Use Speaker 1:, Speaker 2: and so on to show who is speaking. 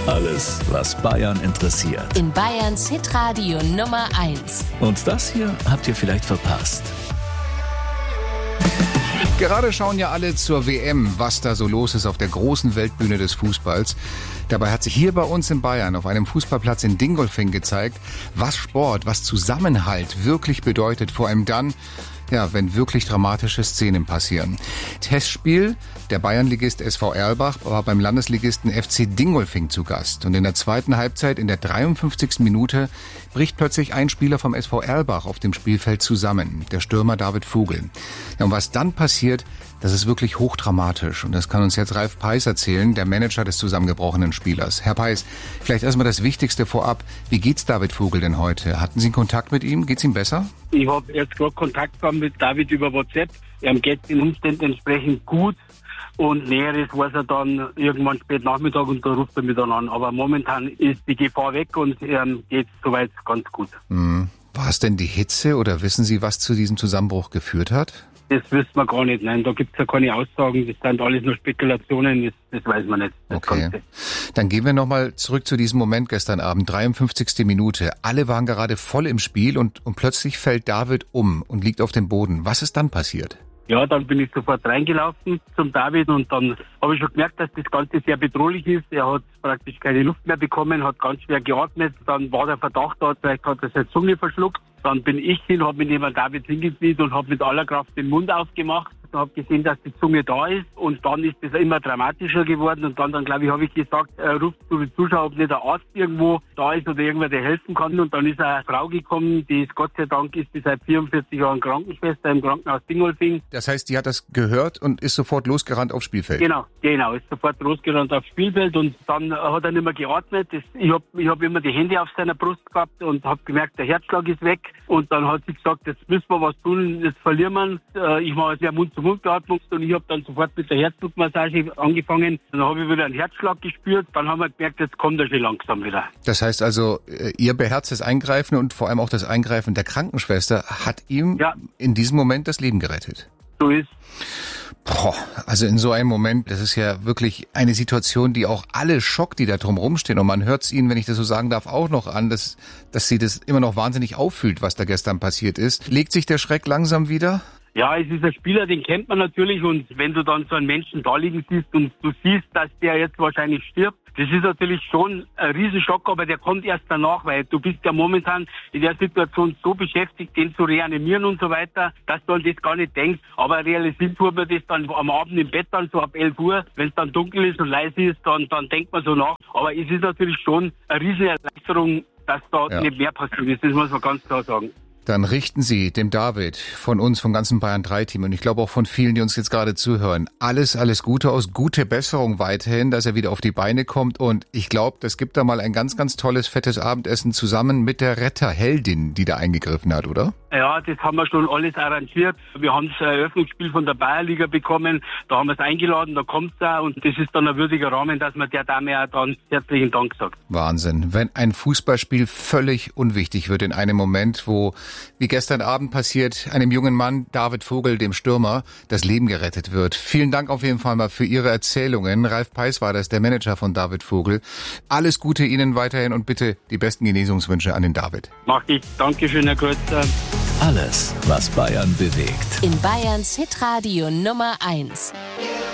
Speaker 1: Alles, was Bayern interessiert.
Speaker 2: In Bayerns Hitradio Nummer 1.
Speaker 1: Und das hier habt ihr vielleicht verpasst.
Speaker 3: Gerade schauen ja alle zur WM, was da so los ist auf der großen Weltbühne des Fußballs. Dabei hat sich hier bei uns in Bayern auf einem Fußballplatz in Dingolfing gezeigt, was Sport, was Zusammenhalt wirklich bedeutet. Vor allem dann, wenn wirklich dramatische Szenen passieren. Testspiel, der Bayernligist SV Erlbach war beim Landesligisten FC Dingolfing zu Gast. Und in der zweiten Halbzeit, in der 53. Minute, bricht plötzlich ein Spieler vom SV Erlbach auf dem Spielfeld zusammen, der Stürmer David Vogel. Ja, und was dann passiert, das ist wirklich hochdramatisch. Und das kann uns jetzt Ralf Peiß erzählen, der Manager des zusammengebrochenen Spielers. Herr Peiß, vielleicht erstmal das Wichtigste vorab. Wie geht's David Vogel denn heute? Hatten Sie Kontakt mit ihm? Geht's ihm besser?
Speaker 4: Ich habe jetzt gerade Kontakt gehabt mit David über WhatsApp. Er geht den Umständen entsprechend gut. Und Näheres weiß er dann irgendwann spät Nachmittag und da ruft er mich dann an. Aber momentan ist die Gefahr weg und geht soweit ganz gut.
Speaker 3: War es denn die Hitze oder wissen Sie, was zu diesem Zusammenbruch geführt hat?
Speaker 4: Das wissen wir gar nicht. Nein, da gibt es ja keine Aussagen. Das sind alles nur Spekulationen. Das weiß man nicht.
Speaker 3: Okay. Dann gehen wir nochmal zurück zu diesem Moment gestern Abend. 53. Minute. Alle waren gerade voll im Spiel und plötzlich fällt David um und liegt auf dem Boden. Was ist dann passiert?
Speaker 4: Ja, dann bin ich sofort reingelaufen zum David und dann habe ich schon gemerkt, dass das Ganze sehr bedrohlich ist. Er hat praktisch keine Luft mehr bekommen, hat ganz schwer geatmet. Dann war der Verdacht da, vielleicht hat er seine Zunge verschluckt. Dann bin ich hin, habe mich neben David hingekniet und habe mit aller Kraft den Mund aufgemacht. Ich habe gesehen, dass die Zunge da ist und dann ist es immer dramatischer geworden und dann glaube ich, habe ich gesagt, ruft zu den Zuschauern, ob nicht der Arzt irgendwo da ist oder irgendwer, der helfen kann. Und dann ist eine Frau gekommen, die ist Gott sei Dank ist die seit 44 Jahren Krankenschwester im Krankenhaus Dingolfing.
Speaker 3: Das heißt, die hat das gehört und ist sofort losgerannt aufs Spielfeld?
Speaker 4: Genau, ist sofort losgerannt aufs Spielfeld und dann hat er nicht mehr geatmet. Ich hab immer die Hände auf seiner Brust gehabt und habe gemerkt, der Herzschlag ist weg. Und dann hat sie gesagt, jetzt müssen wir was tun, jetzt verlieren wir. Ich mache jetzt ja Mund-zu-Mund-Beatmung und ich habe dann sofort mit der Herzdruckmassage angefangen. Dann habe ich wieder einen Herzschlag gespürt. Dann haben wir gemerkt, jetzt kommt er schon langsam wieder. Das heißt also, Ihr beherztes Eingreifen und vor allem auch das Eingreifen der Krankenschwester hat ihm in diesem Moment das Leben gerettet. So ist.
Speaker 3: Also in so einem Moment, das ist ja wirklich eine Situation, die auch alle schockt, die da drum rumstehen. Und man hört es Ihnen, wenn ich das so sagen darf, auch noch an, dass Sie das immer noch wahnsinnig auffühlt, was da gestern passiert ist. Legt sich der Schreck langsam wieder?
Speaker 4: Ja, es ist ein Spieler, den kennt man natürlich und wenn du dann so einen Menschen da liegen siehst und du siehst, dass der jetzt wahrscheinlich stirbt, das ist natürlich schon ein Riesenschock, aber der kommt erst danach, weil du bist ja momentan in der Situation so beschäftigt, den zu reanimieren und so weiter, dass du an das gar nicht denkst. Aber realisieren tut man das dann am Abend im Bett dann so ab 11 Uhr, wenn es dann dunkel ist und leise ist, dann denkt man so nach. Aber es ist natürlich schon eine riesige Erleichterung, dass da nicht mehr passiert ist, das muss man ganz klar sagen.
Speaker 3: Dann richten Sie dem David von uns, vom ganzen Bayern 3-Team und ich glaube auch von vielen, die uns jetzt gerade zuhören, alles Gute aus, gute Besserung weiterhin, dass er wieder auf die Beine kommt und ich glaube, das gibt da mal ein ganz, ganz tolles, fettes Abendessen zusammen mit der Retterheldin, die da eingegriffen hat, oder?
Speaker 4: Ja, das haben wir schon alles arrangiert. Wir haben das Eröffnungsspiel von der Bayernliga bekommen, da haben wir es eingeladen, da kommt es auch und das ist dann ein würdiger Rahmen, dass man der Dame auch dann herzlichen Dank sagt. Wahnsinn, wenn ein Fußballspiel völlig unwichtig wird in einem Moment, wo wie gestern Abend passiert, einem jungen Mann, David Vogel, dem Stürmer, das Leben gerettet wird. Vielen Dank auf jeden Fall mal für Ihre Erzählungen. Ralf Peiß war das, der Manager von David Vogel. Alles Gute Ihnen weiterhin und bitte die besten Genesungswünsche an den David. Mach ich. Dankeschön, Herr Kreuzer.
Speaker 1: Alles, was Bayern bewegt.
Speaker 2: In Bayerns Hitradio Nummer 1.